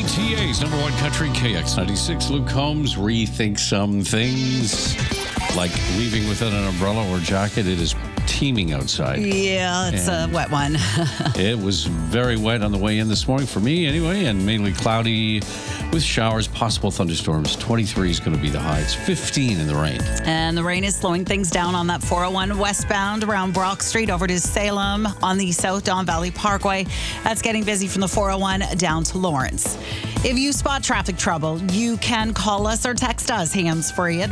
TA's number one country, KX96. Luke Combs, rethink some things. Like leaving without an umbrella or jacket. It is teeming outside. Yeah, it's a wet one. It was very wet on the way in this morning for me anyway, and mainly cloudy with showers, possible thunderstorms. 23 is going to be the high. It's 15 in the rain. And the rain is slowing things down on that 401 westbound around Brock Street over to Salem on the South Don Valley Parkway. That's getting busy from the 401 down to Lawrence. If you spot traffic trouble, you can call us or text us hands-free at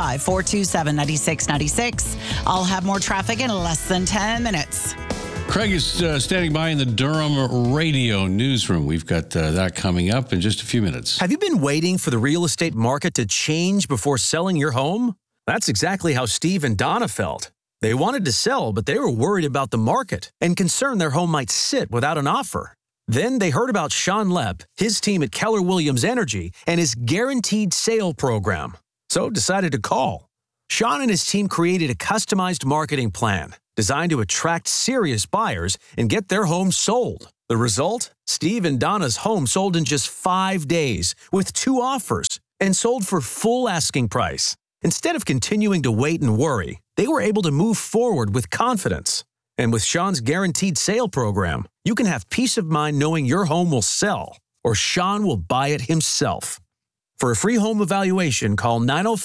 905-427-9696. I'll have more traffic in less than 10 minutes. Craig is standing by in the Durham Radio newsroom. We've got that coming up in just a few minutes. Have you been waiting for the real estate market to change before selling your home? That's exactly how Steve and Donna felt. They wanted to sell, but they were worried about the market and concerned their home might sit without an offer. Then they heard about Sean Lepp, his team at Keller Williams Energy, and his guaranteed sale program. So decided to call. Sean and his team created a customized marketing plan designed to attract serious buyers and get their home sold. The result? Steve and Donna's home sold in just 5 days with 2 offers and sold for full asking price. Instead of continuing to wait and worry, they were able to move forward with confidence. And with Sean's guaranteed sale program, you can have peace of mind knowing your home will sell or Sean will buy it himself. For a free home evaluation, call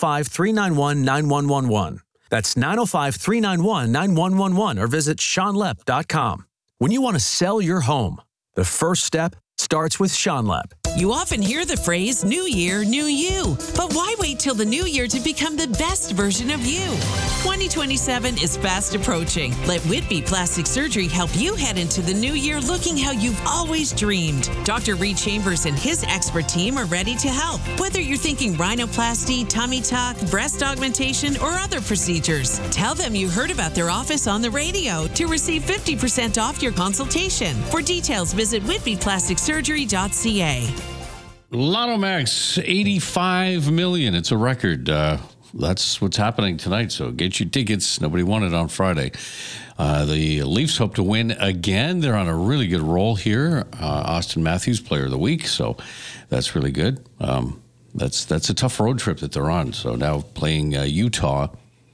905-391-9111. That's 905-391-9111 or visit SeanLepp.com. When you want to sell your home, the first step starts with Sean Lepp. You often hear the phrase, new year, new you. But why wait till the new year to become the best version of you? 2027 is fast approaching. Let Whitby Plastic Surgery help you head into the new year looking how you've always dreamed. Dr. Reed Chambers and his expert team are ready to help. Whether you're thinking rhinoplasty, tummy tuck, breast augmentation, or other procedures, tell them you heard about their office on the radio to receive 50% off your consultation. For details, visit whitbyplasticsurgery.ca. Lotto Max, 85 million. It's a record. That's what's happening tonight, so get your tickets. Nobody won it on Friday. The Leafs hope to win again. They're on a really good roll here. Austin Matthews, Player of the Week, so that's really good. That's a tough road trip that they're on. So now playing Utah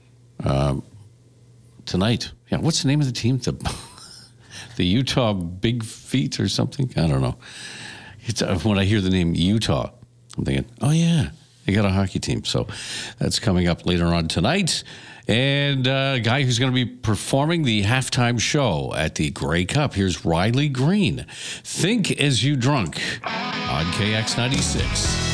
tonight. Yeah, what's the name of the team? The Utah Big Feet or something? I don't know. When I hear the name Utah, I'm thinking, oh, yeah, they got a hockey team. So that's coming up later on tonight. And a guy who's going to be performing the halftime show at the Grey Cup. Here's Riley Green. Think as you drunk on KX96.